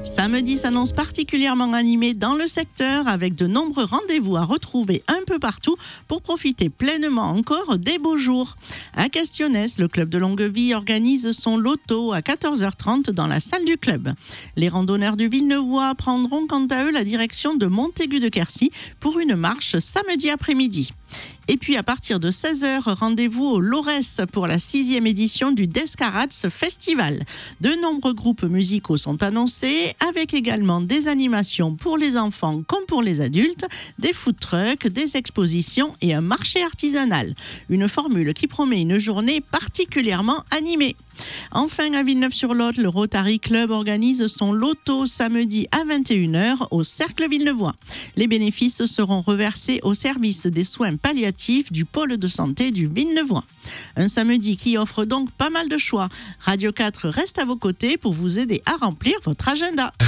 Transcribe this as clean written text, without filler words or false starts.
Samedi s'annonce particulièrement animé dans le secteur avec de nombreux rendez-vous à retrouver un peu partout pour profiter pleinement encore des beaux jours. À Castionnès, le club de Longueville organise son loto à 14h30 dans la salle du club. Les randonneurs du Villenevois prendront quant à eux la direction de Montaigu-de-Quercy pour une marche samedi après-midi. Et puis à partir de 16h, rendez-vous au Lorès pour la 6e édition du Descarats Festival. De nombreux groupes musicaux sont annoncés, avec également des animations pour les enfants comme pour les adultes, des food trucks, des expositions et un marché artisanal. Une formule qui promet une journée particulièrement animée. Enfin, à Villeneuve-sur-Lot, le Rotary Club organise son loto samedi à 21h au Cercle Villenevois. Les bénéfices seront reversés au service des soins palliatifs du pôle de santé du Villenevois. Un samedi qui offre donc pas mal de choix. Radio 4 reste à vos côtés pour vous aider à remplir votre agenda.